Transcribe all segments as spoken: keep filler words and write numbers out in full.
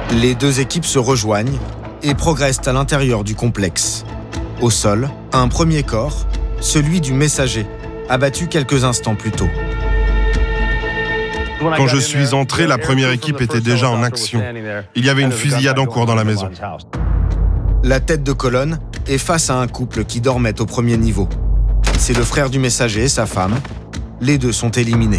Les deux équipes se rejoignent et progressent à l'intérieur du complexe. Au sol, un premier corps, celui du messager, abattu quelques instants plus tôt. Quand je suis entré, la première équipe était déjà en action. Il y avait une fusillade en cours dans la maison. La tête de colonne est face à un couple qui dormait au premier niveau. C'est le frère du messager et sa femme. Les deux sont éliminés.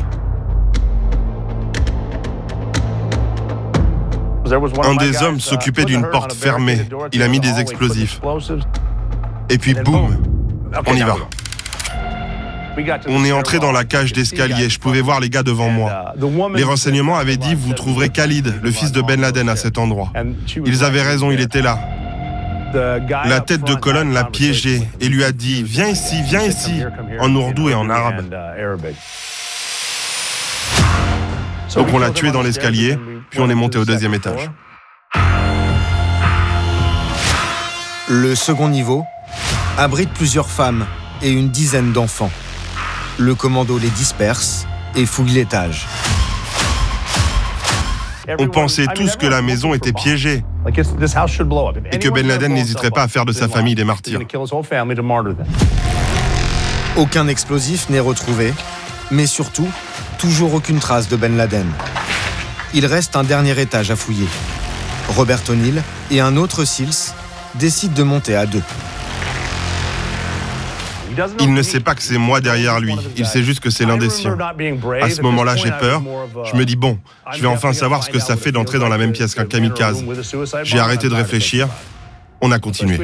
Un des hommes s'occupait d'une porte fermée. Il a mis des explosifs. Et puis boum, on y va. On est entré dans la cage d'escalier. Je pouvais voir les gars devant moi. Les renseignements avaient dit « Vous trouverez Khalid, le fils de Ben Laden, à cet endroit ». Ils avaient raison, il était là. La tête de colonne l'a piégé et lui a dit « Viens ici, viens ici », en ourdou et en arabe. Donc on l'a tué dans l'escalier, puis on est monté au deuxième étage. Le second niveau abrite plusieurs femmes et une dizaine d'enfants. Le commando les disperse et fouille l'étage. On pensait tous que la maison était piégée et que Ben Laden n'hésiterait pas à faire de sa famille des martyrs. Aucun explosif n'est retrouvé, mais surtout, toujours aucune trace de Ben Laden. Il reste un dernier étage à fouiller. Robert O'Neill et un autre SEALs décident de monter à deux. Il ne sait pas que c'est moi derrière lui, il sait juste que c'est l'un des siens. À ce moment-là, j'ai peur. Je me dis, bon, je vais enfin savoir ce que ça fait d'entrer dans la même pièce qu'un kamikaze. J'ai arrêté de réfléchir. On a continué.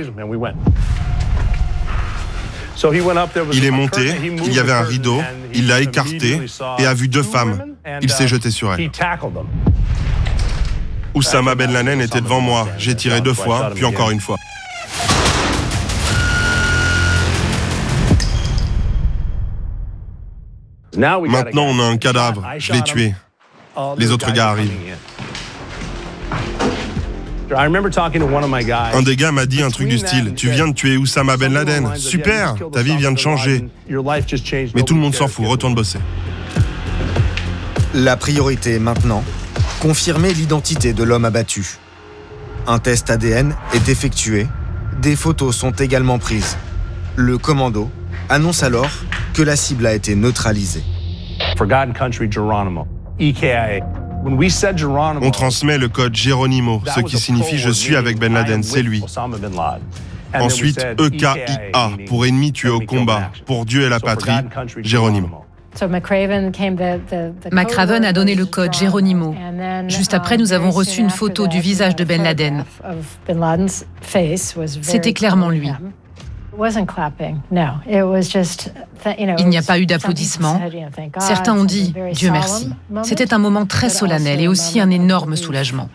Il est monté, il y avait un rideau, il l'a écarté et a vu deux femmes. Il s'est jeté sur elles. Oussama Ben Laden était devant moi. J'ai tiré deux fois, puis encore une fois. Maintenant, on a un cadavre. Je l'ai tué. Les autres gars arrivent. Un des gars m'a dit un truc du style « Tu viens de tuer Oussama Ben Laden. Super, ta vie vient de changer. » Mais tout le monde s'en fout, retourne bosser. La priorité est maintenant confirmer l'identité de l'homme abattu. Un test A D N est effectué. Des photos sont également prises. Le commando annonce alors que la cible a été neutralisée. On transmet le code Geronimo, ce qui signifie « Je suis avec Ben Laden, c'est lui ». Ensuite, E K I A, pour ennemi tué au combat, pour Dieu et la patrie, Geronimo. McRaven a donné le code Geronimo. Juste après, nous avons reçu une photo du visage de Ben Laden. C'était clairement lui. Il n'y a pas eu d'applaudissements. Certains ont dit « Dieu merci ». C'était un moment très solennel et aussi un énorme soulagement.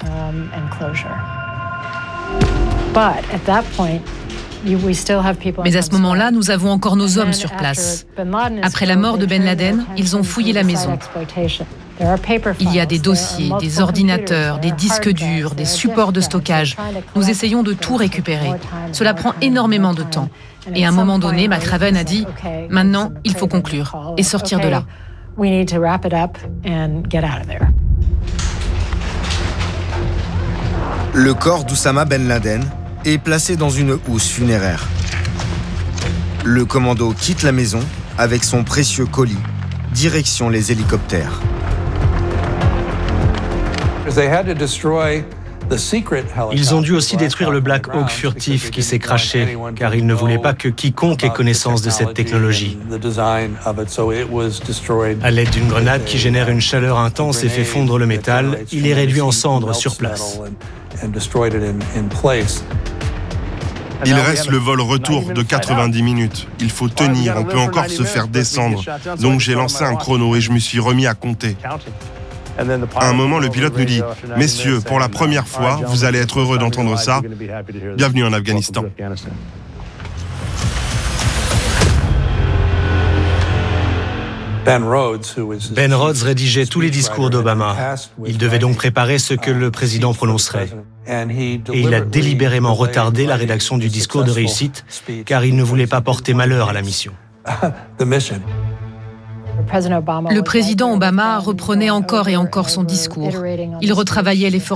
Mais à ce moment-là, nous avons encore nos hommes sur place. Après la mort de Ben Laden, ils ont fouillé la maison. Il y a des dossiers, des ordinateurs, des disques durs, des supports de stockage. Nous essayons de tout récupérer. Cela prend énormément de temps. Et à un moment donné, McRaven a dit « Maintenant, il faut conclure et sortir de là ». Le corps d'Oussama Ben Laden est placé dans une housse funéraire. Le commando quitte la maison avec son précieux colis, direction les hélicoptères. Ils ont dû aussi détruire le Black Hawk furtif qui s'est crashé, car ils ne voulaient pas que quiconque ait connaissance de cette technologie. À l'aide d'une grenade qui génère une chaleur intense et fait fondre le métal, il est réduit en cendres sur place. Il reste le vol retour de quatre-vingt-dix minutes. Il faut tenir, on peut encore se faire descendre. Donc j'ai lancé un chrono et je me suis remis à compter. À un moment, le pilote nous dit « Messieurs, pour la première fois, vous allez être heureux d'entendre ça. Bienvenue en Afghanistan. » Ben Rhodes rédigeait tous les discours d'Obama. Il devait donc préparer ce que le président prononcerait. Et il a délibérément retardé la rédaction du discours de réussite, car il ne voulait pas porter malheur à la mission. Le président Obama reprenait encore et encore son discours. Il retravaillait les